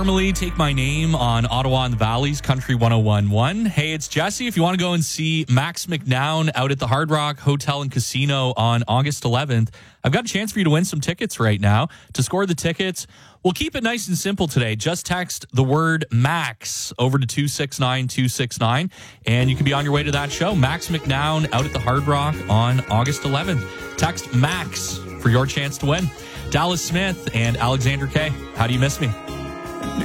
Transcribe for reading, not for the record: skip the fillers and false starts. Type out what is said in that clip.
Parmalee, Take My Name on Ottawa and the Valley's Country 101.1. Hey, it's Jesse. If you want to go and see Max McNown out at the Hard Rock Hotel and Casino on August 11th, I've got a chance for you to win some tickets right now. To score the tickets, we'll keep it nice and simple today. Just text the word MAX over to 269-269, and you can be on your way to that show. Max McNown out at the Hard Rock on August 11th. Text MAX for your chance to win. Dallas Smith and Alexander K. How Do You Miss Me?